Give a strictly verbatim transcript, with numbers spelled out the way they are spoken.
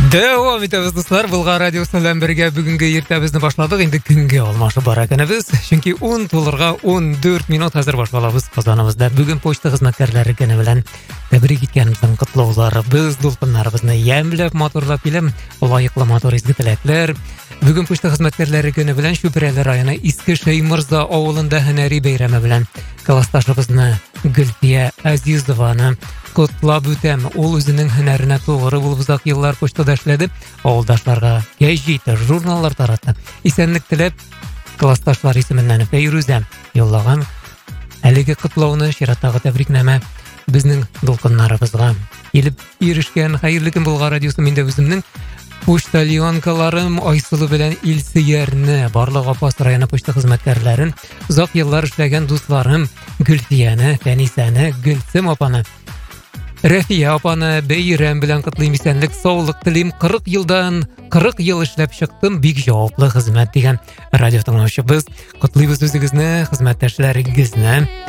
Devam etamiz dostlar. Bulgar radiosu bilan birga bugungi ertamizni boshladik. Endi kunga olmoqchi bor ekanmiz. Chunki o'n to'lg'irga o'n to'rt minut hozir boshlaymiz qozonimizda. Bugun pochta xizmatkorlari kuni bilan tabrik etganimizdan qutlug'lar. Biz do'lqinlarimizni yamlab motorlab bilim, loyiqli motor izgi tilaklar. Bugun pochta xizmatkorlari kuni bilan Sho'pirali rayoni Eski Shaymirza ovulida hunariy bayrami bilan klassdoshimizni Gulfiya Azizovani qutlab o'tam. U o'zining hunarini to'g'ri bo'lib uzoq yillar pochtada ishladi. Ovuldoshlarga gazeta, jurnallar taratdi. Esenlik tilab, klassdoshlar ismidan Feyruzam yo'llagan haligi qutlovni shiratdagi tabriknoma bizning do'lqinlarimizga kelib erishgan. Xayrli kun Bulgar radiosi. Menda o'zimning pochtalyonkalarim Oysulu bilan Ilsiyarni, barliq Opos rayoni pochta xizmatkorlarini, uzoq yillar ishlagan do'stlarim Gulfiyani, Tanisani, Gulsim opani, Rafiya opani bayram bilan qutlaymiz. Esenlik, sog'lik tilayim. qirq yildan qirq yil ishlab chiqdim. Bek javobli xizmat degan radio tinglovchi biz qutlaymiz o'zingizni, xizmatdoshlaringizni.